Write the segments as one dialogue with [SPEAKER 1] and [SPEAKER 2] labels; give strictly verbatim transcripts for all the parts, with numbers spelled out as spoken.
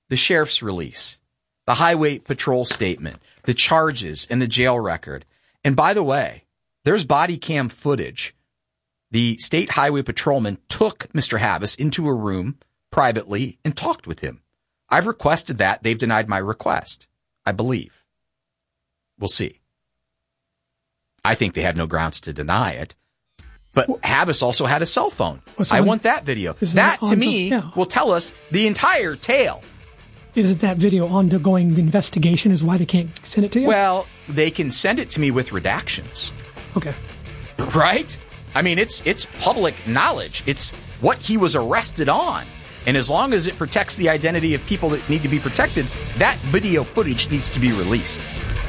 [SPEAKER 1] the sheriff's release, the highway patrol statement, the charges, and the jail record. And by the way, there's body cam footage. The state highway patrolman took Mister Havas into a room privately and talked with him. I've requested that. They've denied my request, I believe. We'll see. I think they have no grounds to deny it. But well, Havas also had a cell phone. I want that video. That, that to me, yeah. will tell us the entire tale.
[SPEAKER 2] Isn't that video ongoing investigation is why they can't send it to you?
[SPEAKER 1] Well, they can send it to me with redactions.
[SPEAKER 2] Okay.
[SPEAKER 1] Right? I mean, it's it's public knowledge. It's what he was arrested on. And as long as it protects the identity of people that need to be protected, that video footage needs to be released.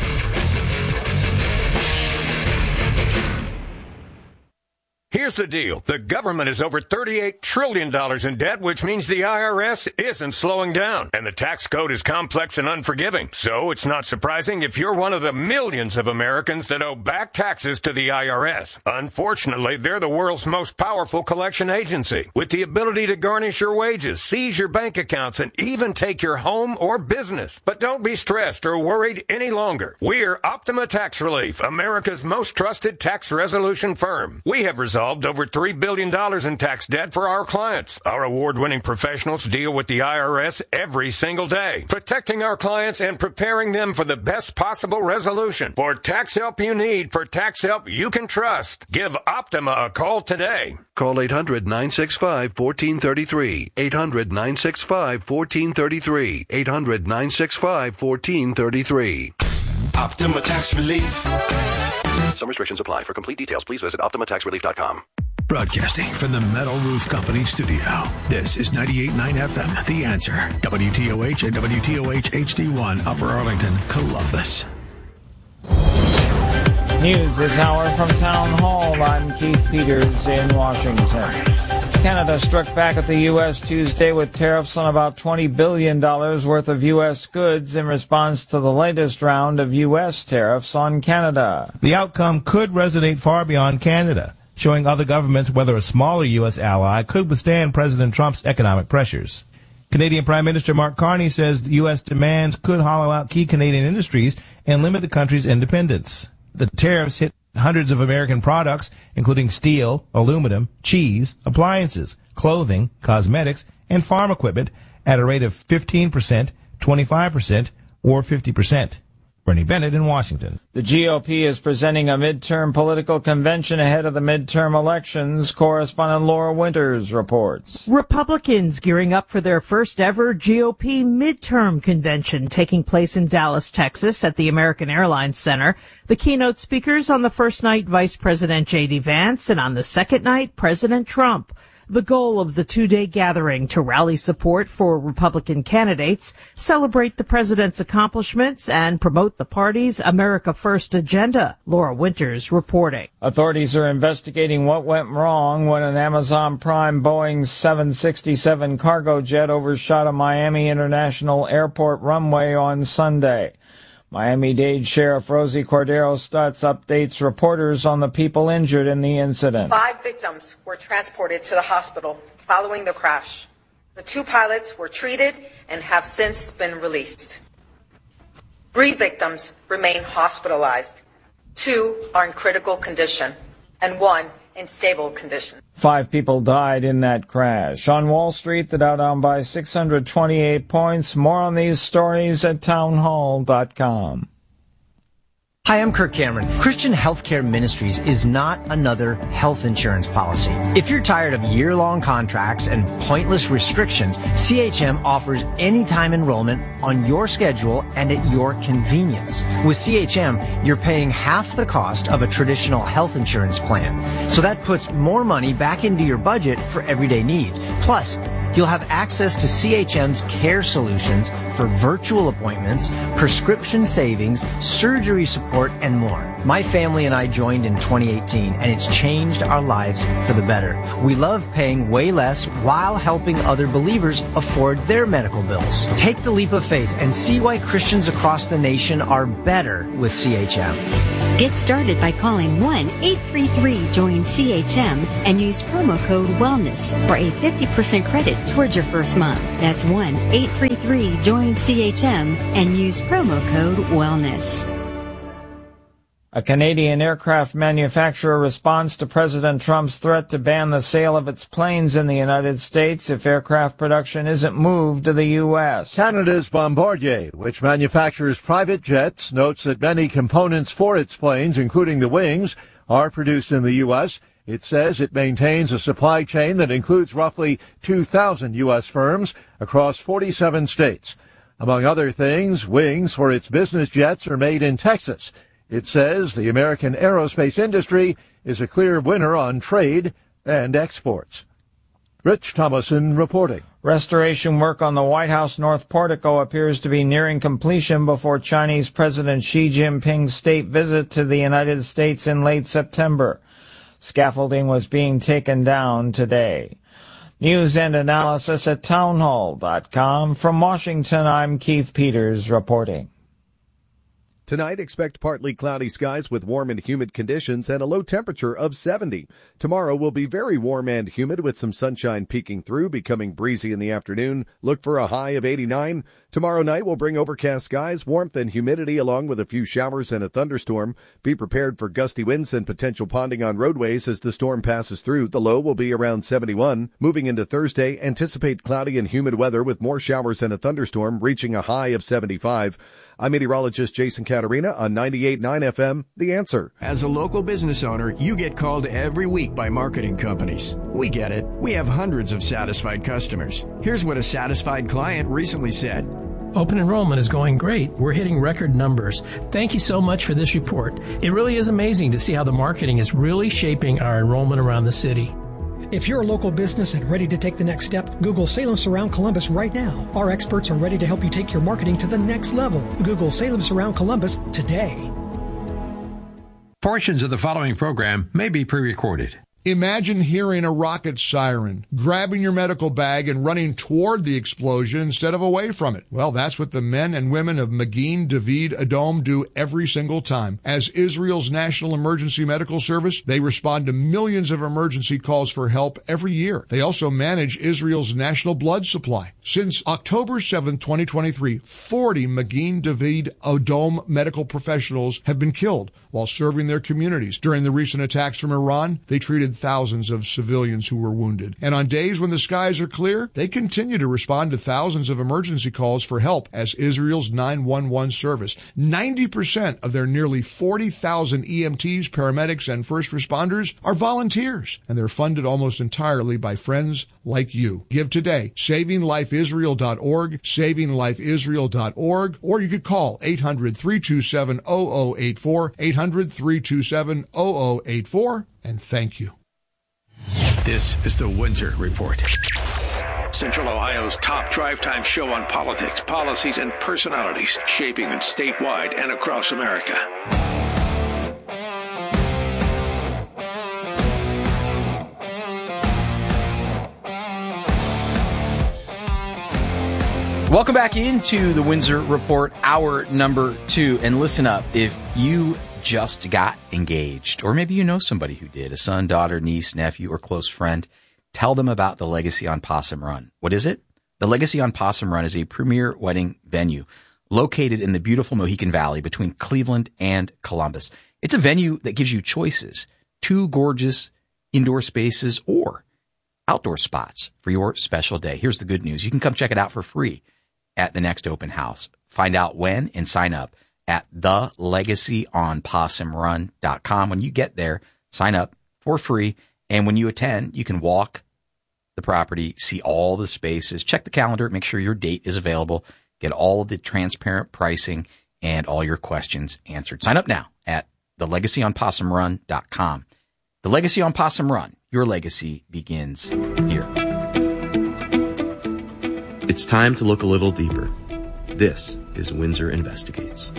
[SPEAKER 3] Here's the deal. The government is over thirty-eight trillion dollars in debt, which means the I R S isn't slowing down. And the tax code is complex and unforgiving. So it's not surprising if you're one of the millions of Americans that owe back taxes to the I R S. Unfortunately, they're the world's most powerful collection agency, with the ability to garnish your wages, seize your bank accounts, and even take your home or business. But don't be stressed or worried any longer. We're Optima Tax Relief, America's most trusted tax resolution firm. We have resolved over three billion dollars in tax debt for our clients. Our award-winning professionals deal with the I R S every single day, protecting our clients and preparing them for the best possible resolution. For tax help you need, for tax help you can trust, give Optima a call today.
[SPEAKER 4] Call eight hundred, nine six five, one four three three. eight hundred, nine six five, one four three three. eight hundred, nine six five, one four three three.
[SPEAKER 5] Optima Tax Relief.
[SPEAKER 4] Some restrictions apply. For complete details, please visit optima tax relief dot com.
[SPEAKER 6] Broadcasting from the Metal Roof Company studio. This is ninety-eight point nine F M, The Answer. W T O H and W T O H H D one, Upper Arlington, Columbus.
[SPEAKER 7] News this hour from Town Hall. I'm Keith Peters in Washington. Canada struck back at the U S Tuesday with tariffs on about twenty billion dollars worth of U S goods in response to the latest round of U S tariffs on Canada.
[SPEAKER 8] The outcome could resonate far beyond Canada, showing other governments whether a smaller U S ally could withstand President Trump's economic pressures. Canadian Prime Minister Mark Carney says the U S demands could hollow out key Canadian industries and limit the country's independence. The tariffs hit hundreds of American products, including steel, aluminum, cheese, appliances, clothing, cosmetics, and farm equipment at a rate of fifteen percent, twenty-five percent, or fifty percent. Bernie Bennett in Washington.
[SPEAKER 7] The G O P is presenting a midterm political convention ahead of the midterm elections. Correspondent Laura Winters reports.
[SPEAKER 9] Republicans gearing up for their first ever G O P midterm convention taking place in Dallas, Texas at the American Airlines Center. The keynote speakers on the first night, Vice President J D Vance, and on the second night, President Trump. The goal of the two-day gathering to rally support for Republican candidates, celebrate the president's accomplishments, and promote the party's America First agenda. Laura Winters reporting.
[SPEAKER 7] Authorities are investigating what went wrong when an Amazon Prime Boeing seven sixty-seven cargo jet overshot a Miami International Airport runway on Sunday. Miami-Dade Sheriff Rosie Cordero Stutz updates reporters on the people injured in the incident.
[SPEAKER 10] Five victims were transported to the hospital following the crash. The two pilots were treated and have since been released. Three victims remain hospitalized. Two are in critical condition, and one in stable condition.
[SPEAKER 7] Five people died in that crash. On Wall Street, the Dow down by six hundred twenty-eight points. More on these stories at townhall dot com.
[SPEAKER 11] Hi, I'm Kirk Cameron. Christian Healthcare Ministries is not another health insurance policy. If you're tired of year-long contracts and pointless restrictions, C H M offers anytime enrollment on your schedule and at your convenience. With C H M, you're paying half the cost of a traditional health insurance plan. So that puts more money back into your budget for everyday needs. Plus, you'll have access to C H M's care solutions for virtual appointments, prescription savings, surgery support, and more. My family and I joined in twenty eighteen, and it's changed our lives for the better. We love paying way less while helping other believers afford their medical bills. Take the leap of faith and see why Christians across the nation are better with C H M.
[SPEAKER 12] Get started by calling one eight three three join C H M and use promo code WELLNESS for a fifty percent credit towards your first month. That's one eight three three join C H M and use promo code WELLNESS.
[SPEAKER 7] A Canadian aircraft manufacturer responds to President Trump's threat to ban the sale of its planes in the United States if aircraft production isn't moved to the U S.
[SPEAKER 13] Canada's Bombardier, which manufactures private jets, notes that many components for its planes, including the wings, are produced in the U S. It says it maintains a supply chain that includes roughly two thousand U S firms across forty-seven states. Among other things, wings for its business jets are made in Texas. It says the American aerospace industry is a clear winner on trade and exports. Rich Thomason reporting.
[SPEAKER 7] Restoration work on the White House North Portico appears to be nearing completion before Chinese President Xi Jinping's state visit to the United States in late September. Scaffolding was being taken down today. News and analysis at townhall dot com. From Washington, I'm Keith Peters reporting.
[SPEAKER 14] Tonight, expect partly cloudy skies with warm and humid conditions and a low temperature of seventy. Tomorrow will be very warm and humid with some sunshine peeking through, becoming breezy in the afternoon. Look for a high of eighty-nine. Tomorrow night will bring overcast skies, warmth and humidity along with a few showers and a thunderstorm. Be prepared for gusty winds and potential ponding on roadways as the storm passes through. The low will be around seventy-one. Moving into Thursday, anticipate cloudy and humid weather with more showers and a thunderstorm, reaching a high of seventy-five. I'm meteorologist Jason Caterina on ninety-eight point nine F M, The Answer.
[SPEAKER 15] As a local business owner, you get called every week by marketing companies. We get it. We have hundreds of satisfied customers. Here's what a satisfied client recently said.
[SPEAKER 16] Open enrollment is going great. We're hitting record numbers. Thank you so much for this report. It really is amazing to see how the marketing is really shaping our enrollment around the city.
[SPEAKER 2] If you're a local business and ready to take the next step, Google Salem Surround Columbus right now. Our experts are ready to help you take your marketing to the next level. Google Salem Surround Columbus today.
[SPEAKER 17] Portions of the following program may be pre-recorded.
[SPEAKER 18] Imagine hearing a rocket siren, grabbing your medical bag and running toward the explosion instead of away from it. Well, that's what the men and women of Magen David Adom do every single time. As Israel's National Emergency Medical Service, they respond to millions of emergency calls for help every year. They also manage Israel's national blood supply. Since October seventh, twenty twenty-three, forty Magen David Adom medical professionals have been killed while serving their communities. During the recent attacks from Iran, they treated thousands of civilians who were wounded. And on days when the skies are clear, they continue to respond to thousands of emergency calls for help as Israel's nine one one service. ninety percent of their nearly forty thousand E M Ts, paramedics, and first responders are volunteers, and they're funded almost entirely by friends like you. Give today. saving life israel dot org, saving life israel dot org, or you could call eight hundred, three two seven, zero zero eight four, eight hundred, three two seven, zero zero eight four, and thank you.
[SPEAKER 6] This is the Windsor Report.
[SPEAKER 19] Central Ohio's top drive time show on politics, policies, and personalities shaping it statewide and across America.
[SPEAKER 1] Welcome back into the Windsor Report, hour number two. And listen up, if you just got engaged, or maybe you know somebody who did, a son, daughter, niece, nephew, or close friend, tell them about the Legacy on Possum Run. What is it? The Legacy on Possum Run is a premier wedding venue located in the beautiful Mohican Valley between Cleveland and Columbus. It's a venue that gives you choices, two gorgeous indoor spaces or outdoor spots for your special day. Here's the good news. You can come check it out for free at the next open house. Find out when and sign up at the legacy on possum run dot com. When you get there, sign up for free. And when you attend, you can walk the property, see all the spaces, check the calendar, make sure your date is available, get all of the transparent pricing and all your questions answered. Sign up now at the legacy on possum run dot com. The Legacy on Possum Run. Your legacy begins here.
[SPEAKER 20] It's time to look a little deeper. This is Windsor Investigates.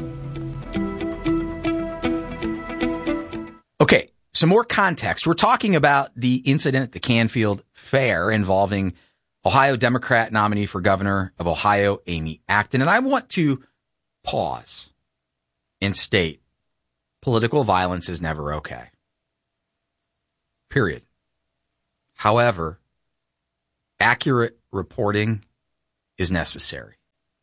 [SPEAKER 1] Okay, some more context. We're talking about the incident at the Canfield Fair involving Ohio Democrat nominee for governor of Ohio, Amy Acton. And I want to pause and state political violence is never okay. Period. However, accurate reporting is necessary.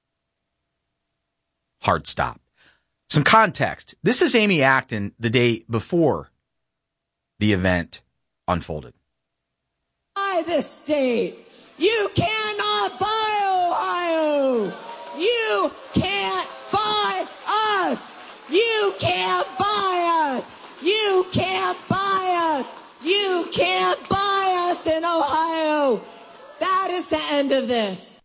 [SPEAKER 1] Hard stop. Some context. This is Amy Acton the day before the event unfolded.
[SPEAKER 21] Buy this state. You cannot buy Ohio. You can't buy us. You can't buy us. You can't buy us. You can't buy us in Ohio. That is the end of this.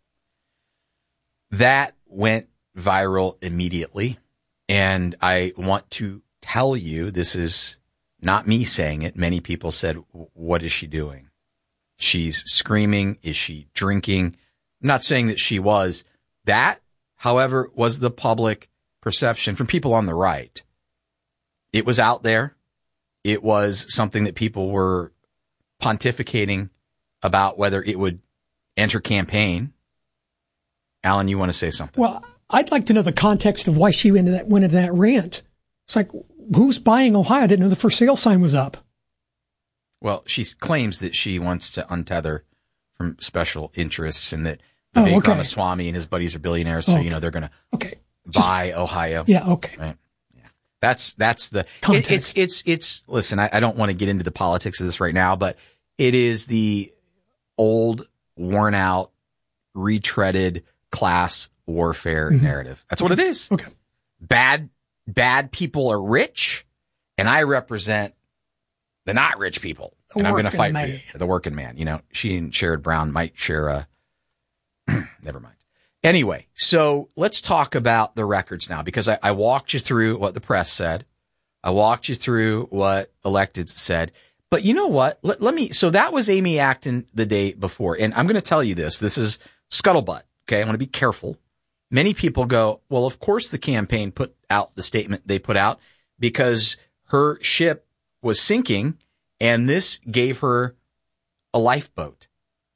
[SPEAKER 1] That went viral immediately. And I want to tell you, this is not me saying it. Many people said, what is she doing? She's screaming. Is she drinking? I'm not saying that she was. That, however, was the public perception from people on the right. It was out there. It was something that people were pontificating about whether it would enter campaign. Alan, you want to say something?
[SPEAKER 2] Well, I'd like to know the context of why she went into that, went into that rant. It's like, who's buying Ohio? I didn't know the for sale sign was up.
[SPEAKER 1] Well, she claims that she wants to untether from special interests and that Vivek
[SPEAKER 2] oh, okay.
[SPEAKER 1] Ramaswamy and his buddies are billionaires, so,
[SPEAKER 2] okay.
[SPEAKER 1] you know, they're going to
[SPEAKER 2] okay.
[SPEAKER 1] buy
[SPEAKER 2] Just,
[SPEAKER 1] Ohio.
[SPEAKER 2] Yeah, okay.
[SPEAKER 1] Right? Yeah. That's that's the it, it's it's it's listen, I, I don't want to get into the politics of this right now, but it is the old, worn out, retreaded class warfare mm-hmm. narrative. That's what it is.
[SPEAKER 2] Okay.
[SPEAKER 1] Bad bad people are rich, and I represent the not rich people.
[SPEAKER 2] The
[SPEAKER 1] and I'm going to fight
[SPEAKER 2] man.
[SPEAKER 1] for you, the working man. You know, she and Sherrod Brown might share a never mind. Anyway, so let's talk about the records now, because I, I walked you through what the press said. I walked you through what electeds said. But you know what? Let, let me, so that was Amy Acton the day before. And I'm going to tell you this. This is scuttlebutt. Okay. I want to be careful. Many people go, well, of course the campaign put out the statement they put out because her ship was sinking and this gave her a lifeboat.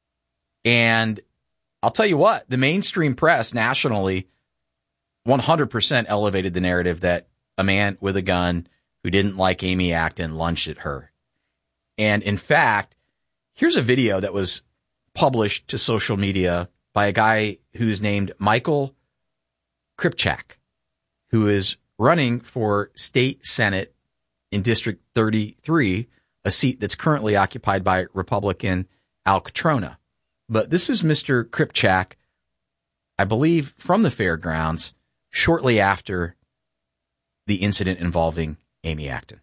[SPEAKER 1] And I'll tell you what, the mainstream press nationally one hundred percent elevated the narrative that a man with a gun who didn't like Amy Acton lunged at her. And in fact, here's a video that was published to social media by a guy who's named Michael Kripchak, who is running for state senate in District thirty-three, a seat that's currently occupied by Republican Al Catrona. But this is Mister Kripchak, I believe, from the fairgrounds shortly after the incident involving Amy Acton.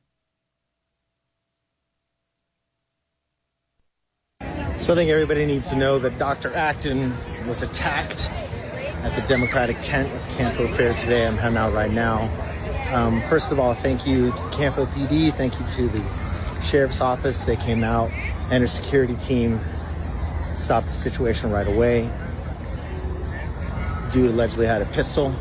[SPEAKER 22] So I think everybody needs to know that Doctor Acton was attacked at the Democratic tent at the Canfield Fair today. I'm heading out right now. Um, first of all, thank you to the Canfield P D. Thank you to the Sheriff's Office. They came out and their security team stopped the situation right away. Dude allegedly had a pistol.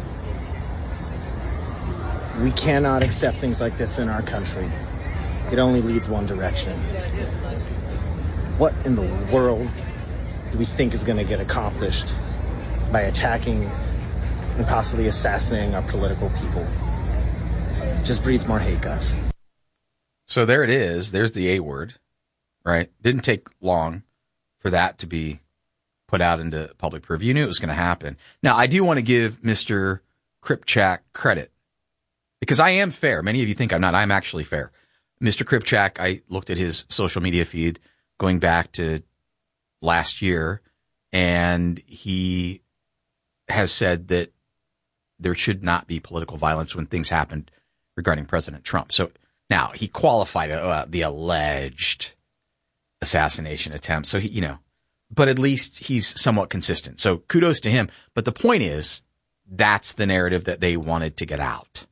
[SPEAKER 22] We cannot accept things like this in our country. It only leads one direction. What in the world do we think is going to get accomplished by attacking and possibly assassinating our political people? Just breeds more hate, guys.
[SPEAKER 1] So there it is. There's the A word, right? Didn't take long for that to be put out into public purview. You knew it was going to happen. Now, I do want to give Mister Kripchak credit because I am fair. Many of you think I'm not. I'm actually fair. Mister Kripchak, I looked at his social media feed going back to last year, and he has said that there should not be political violence when things happened regarding President Trump. So now he qualified uh, the alleged assassination attempt. So he, you know, but at least he's somewhat consistent. So kudos to him. But the point is, that's the narrative that they wanted to get out.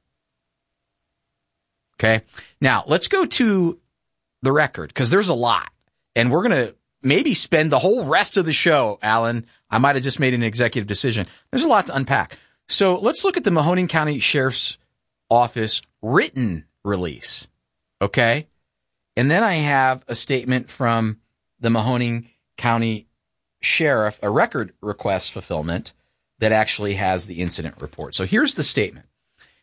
[SPEAKER 1] Okay. Now let's go to the record because there's a lot, and we're going to maybe spend the whole rest of the show, Alan. I might have just made an executive decision. There's a lot to unpack. So let's look at the Mahoning County Sheriff's Office written release. Okay. And then I have a statement from the Mahoning County Sheriff, a record request fulfillment that actually has the incident report. So here's the statement.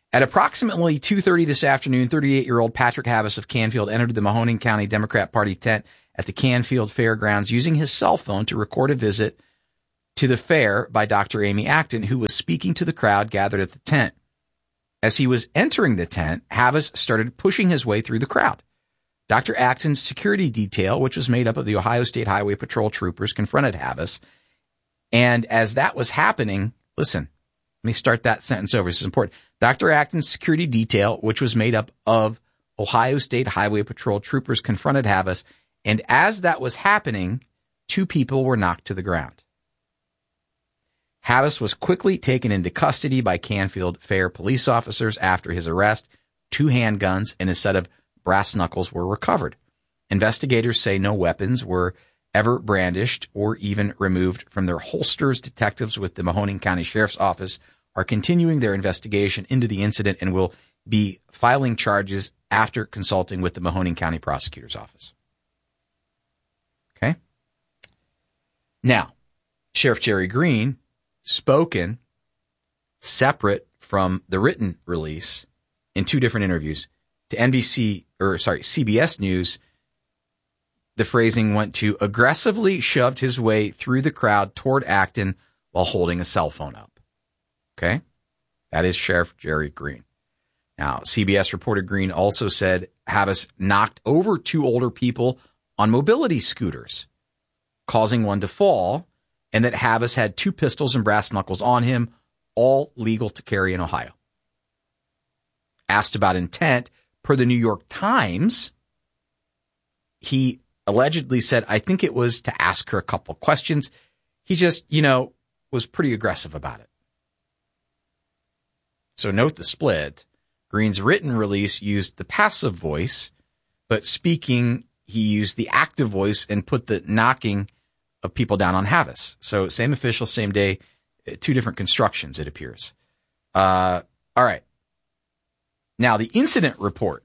[SPEAKER 1] At approximately two thirty this afternoon, thirty-eight-year-old Patrick Havis of Canfield entered the Mahoning County Democrat Party tent at the Canfield Fairgrounds using his cell phone to record a visit to the fair by Doctor Amy Acton, who was speaking to the crowd gathered at the tent. As he was entering the tent, Havis started pushing his way through the crowd. Doctor Acton's security detail, which was made up of the Ohio State Highway Patrol troopers, confronted Havis. And as that was happening, listen, let me start that sentence over. This is important. Doctor Acton's security detail, which was made up of Ohio State Highway Patrol troopers, confronted Havis. And as that was happening, two people were knocked to the ground. Havis was quickly taken into custody by Canfield Fair police officers after his arrest. Two handguns and a set of brass knuckles were recovered. Investigators say no weapons were ever brandished or even removed from their holsters. Detectives with the Mahoning County Sheriff's Office are continuing their investigation into the incident and will be filing charges after consulting with the Mahoning County Prosecutor's Office. Okay? Now, Sheriff Jerry Green, spoken separate from the written release in two different interviews to N B C, or sorry, C B S News. The phrasing went to aggressively shoved his way through the crowd toward Acton while holding a cell phone up. Okay? That is Sheriff Jerry Green. Now, C B S reported Green also said Havis knocked over two older people on mobility scooters, causing one to fall, and that Havis had two pistols and brass knuckles on him, all legal to carry in Ohio. Asked about intent, per the New York Times, he allegedly said, I think it was to ask her a couple of questions. He just, you know, was pretty aggressive about it. So note the split. Green's written release used the passive voice, but speaking, he used the active voice and put the knocking of people down on Havis. So same official, same day, two different constructions, it appears. Uh, all right. Now, the incident report.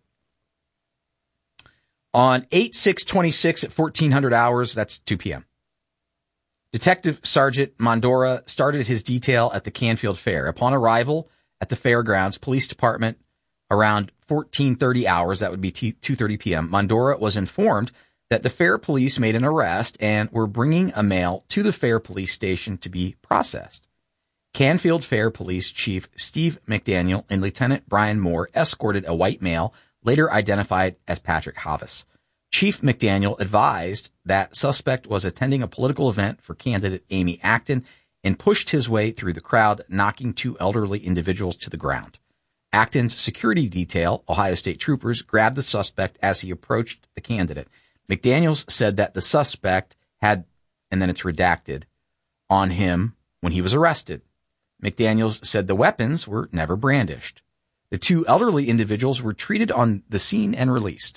[SPEAKER 1] On eight six twenty-six at fourteen hundred hours, that's two p.m., Detective Sergeant Mondora started his detail at the Canfield Fair. Upon arrival at the fairgrounds, police department around fourteen thirty hours, that would be two thirty p.m., Mondora was informed that the fair police made an arrest and were bringing a male to the fair police station to be processed. Canfield Fair Police Chief Steve McDaniel and Lieutenant Brian Moore escorted a white male, later identified as Patrick Havis. Chief McDaniel advised that suspect was attending a political event for candidate Amy Acton and pushed his way through the crowd, knocking two elderly individuals to the ground. Acton's security detail, Ohio State troopers, grabbed the suspect as he approached the candidate. McDaniels said that the suspect had, and then it's redacted, on him when he was arrested. McDaniels said the weapons were never brandished. The two elderly individuals were treated on the scene and released.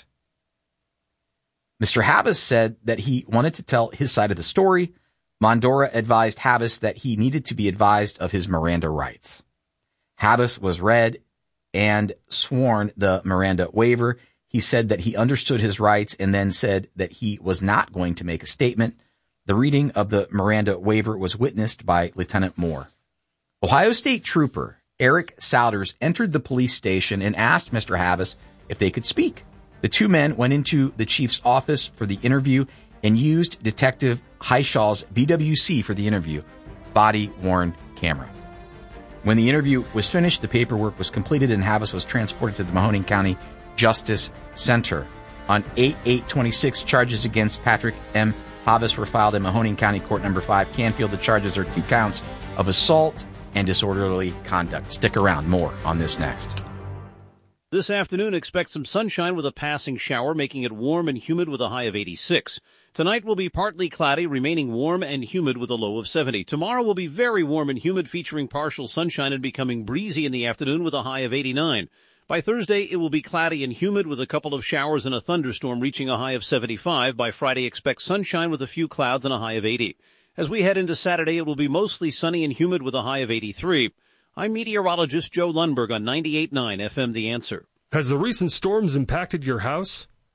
[SPEAKER 1] Mister Havis said that he wanted to tell his side of the story. Mondora advised Havis that he needed to be advised of his Miranda rights. Havis was read and sworn the Miranda waiver. He said that he understood his rights and then said that he was not going to make a statement. The reading of the Miranda waiver was witnessed by Lieutenant Moore. Ohio State Trooper Eric Souders entered the police station and asked Mister Havis if they could speak. The two men went into the chief's office for the interview and used Detective Highshaw's B W C for the interview, body-worn camera. When the interview was finished, the paperwork was completed and Havis was transported to the Mahoning County Justice Center. On eight eight twenty-six, charges against Patrick M. Havis were filed in Mahoning County Court Number five, Canfield. The charges are two counts of assault and disorderly conduct. Stick around. More on this next.
[SPEAKER 3] This afternoon, expect some sunshine with a passing shower, making it warm and humid with a high of eighty-six. Tonight will be partly cloudy, remaining warm and humid with a low of seventy. Tomorrow will be very warm and humid, featuring partial sunshine and becoming breezy in the afternoon with a high of eighty-nine. By Thursday, it will be cloudy and humid with a couple of showers and a thunderstorm, reaching a high of seventy-five. By Friday, expect sunshine with a few clouds and a high of eighty. As we head into Saturday, it will be mostly sunny and humid with a high of eighty-three. I'm meteorologist Joe Lundberg on ninety-eight point nine F M The Answer.
[SPEAKER 5] Has the recent storms impacted your house?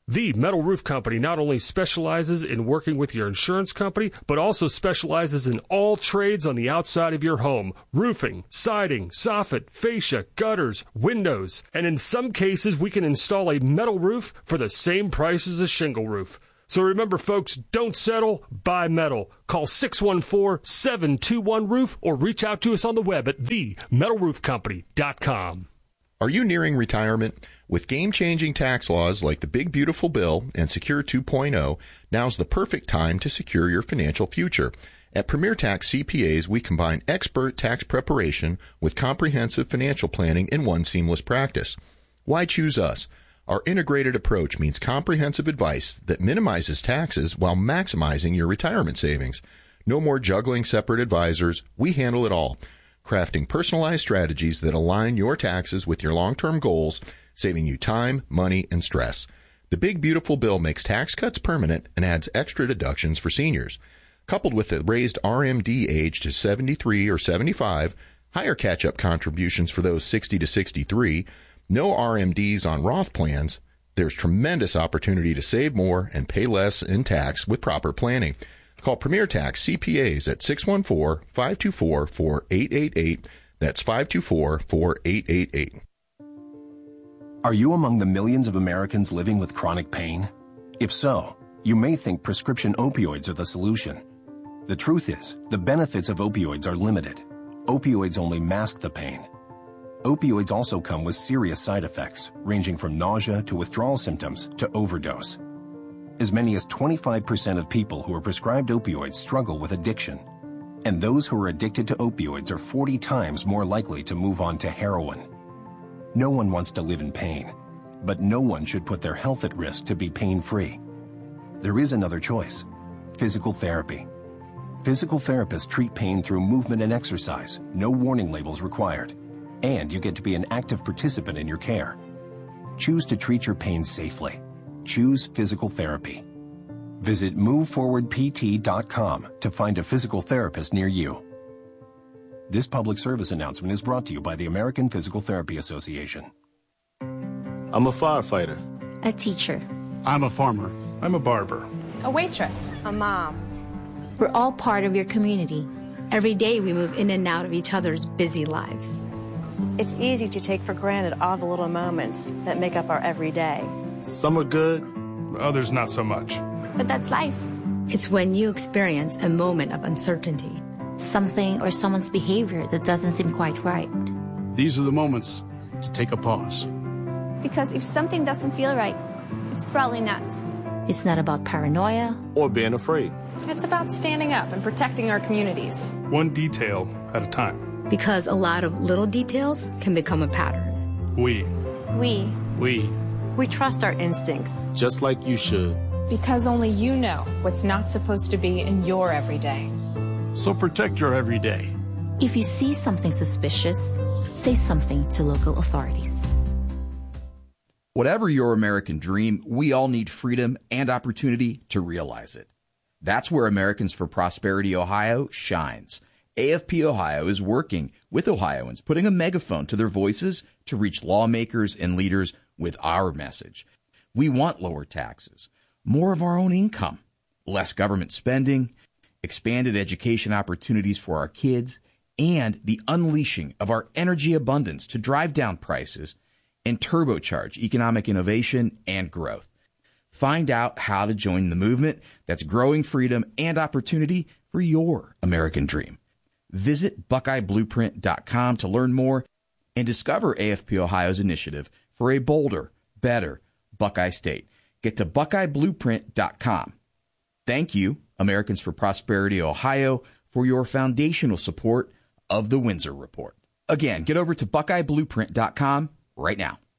[SPEAKER 4] The Metal Roof Company not only specializes in working with your insurance company, but also specializes in all trades on the outside of your home. Roofing, siding, soffit, fascia, gutters, windows. And in some cases, we can install a metal roof for the same price as a shingle roof. So remember, folks, don't settle, buy metal. Call six one four, seven two one, roof or reach out to us on the web at the metal roof company dot com.
[SPEAKER 5] Are you nearing retirement? With game-changing tax laws like the Big Beautiful Bill and Secure two point oh, now's the perfect time to secure your financial future. At Premier Tax C P As, we combine expert tax preparation with comprehensive financial planning in one seamless practice. Why choose us? Our integrated approach means comprehensive advice that minimizes taxes while maximizing your retirement savings. No more juggling separate advisors. We handle it all, crafting personalized strategies that align your taxes with your long-term goals, saving you time, money, and stress. The Big Beautiful Bill makes tax cuts permanent and adds extra deductions for seniors. Coupled with the raised R M D age to seventy-three or seventy-five, higher catch-up contributions for those sixty to sixty-three, no R M Ds on Roth plans, there's tremendous opportunity to save more and pay less in tax with proper planning. Call Premier Tax C P As at six one four, five two four, four eight eight eight. That's five two four, four eight eight eight.
[SPEAKER 23] Are you among the millions of Americans living with chronic pain? If so, you may think prescription opioids are the solution. The truth is, the benefits of opioids are limited. Opioids only mask the pain. Opioids also come with serious side effects, ranging from nausea to withdrawal symptoms to overdose. As many as twenty-five percent of people who are prescribed opioids struggle with addiction. And those who are addicted to opioids are forty times more likely to move on to heroin. No one wants to live in pain, but no one should put their health at risk to be pain-free. There is another choice: physical therapy. Physical therapists treat pain through movement and exercise, no warning labels required. And you get to be an active participant in your care. Choose to treat your pain safely. Choose physical therapy. Visit move forward p t dot com to find a physical therapist near you. This public service announcement is brought to you by the American Physical Therapy Association.
[SPEAKER 24] I'm a firefighter.
[SPEAKER 25] A teacher.
[SPEAKER 24] I'm a farmer. I'm a barber.
[SPEAKER 25] A waitress. A mom. We're all part of your community. Every day we move in and out of each other's busy lives.
[SPEAKER 26] It's easy to take for granted all the little moments that make up our everyday.
[SPEAKER 24] Some are good, others not so much.
[SPEAKER 25] But that's life. It's when you experience a moment of uncertainty. Something or someone's behavior that doesn't seem quite right.
[SPEAKER 24] These are the moments to take a pause.
[SPEAKER 27] Because if something doesn't feel right, it's probably not.
[SPEAKER 25] It's not about paranoia
[SPEAKER 24] or being afraid.
[SPEAKER 27] It's about standing up and protecting our communities.
[SPEAKER 24] One detail at a time.
[SPEAKER 25] Because a lot of little details can become a pattern.
[SPEAKER 24] We.
[SPEAKER 27] We.
[SPEAKER 24] We.
[SPEAKER 26] We trust our instincts.
[SPEAKER 24] Just like you should.
[SPEAKER 27] Because only you know what's not supposed to be in your everyday.
[SPEAKER 24] So protect your everyday.
[SPEAKER 25] If you see something suspicious, say something to local authorities.
[SPEAKER 1] Whatever your American dream, we all need freedom and opportunity to realize it. That's where Americans for Prosperity Ohio shines. A F P Ohio is working with Ohioans, putting a megaphone to their voices to reach lawmakers and leaders with our message. We want lower taxes, more of our own income, less government spending, expanded education opportunities for our kids, and the unleashing of our energy abundance to drive down prices and turbocharge economic innovation and growth. Find out how to join the movement that's growing freedom and opportunity for your American dream. Visit Buckeye Blueprint dot com to learn more and discover A F P Ohio's initiative for a bolder, better Buckeye State. Get to Buckeye Blueprint dot com. Thank you, Americans for Prosperity Ohio, for your foundational support of the Windsor Report. Again, get over to Buckeye Blueprint dot com right now.